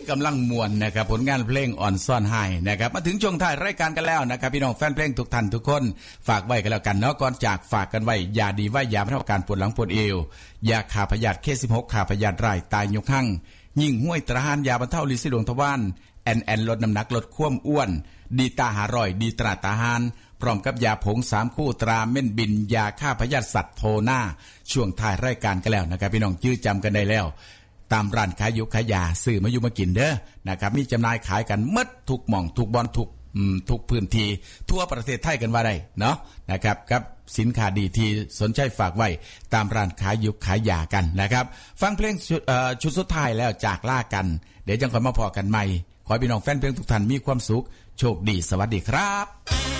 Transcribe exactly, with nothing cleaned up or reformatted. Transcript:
กำลังมวนนะครับผลงานเพลงอ่อนซ่อนหายนะครับมาถึงช่วงท้ายรายการกันแล้วนะครับพี่น้องแฟนเพลงทุกท่านทุกคนฝากไว้กันแล้วกันเนาะก่อนจากฝากกันไว้ยาดีว่ายาบรรเทาอาการปวดหลังปวดเอวยาขาพยาธิเคสิบหกขาพยาธิไร่ตายยกหั่งยิ่งห้วยตราหานยาบรรเทาลินสีดวงทวารแอนแอนลดน้ำหนักลดความอ้วนดีตาหาร่อยดีตราตาหานพร้อมกับยาผงสามคู่ตราเม่นบินยาฆ่าพยาธิสัตว์โทน่าช่วงท้ายรายการกันแล้วนะครับพี่น้องชื่อจำกันได้แล้วตามร้านขายยุขายยาซื้อมาอยู่มากินเด้อนะครับมีจำหน่ายขายกันหมดทุกหม่องทุกบอนทุกทุกพื้นที่ทั่วประเทศไทยกันว่าได้เนาะนะครับกับสินค้าดีที่สนใจฝากไว้ตามร้านขายยุขายยากันนะครับฟังเพลงชุดสุดท้ายแล้วจากลากันเดี๋ยวจังค่อยมาพอกันใหม่ขอให้พี่น้องแฟนเพลงทุกท่านมีความสุขโชคดีสวัสดีครับ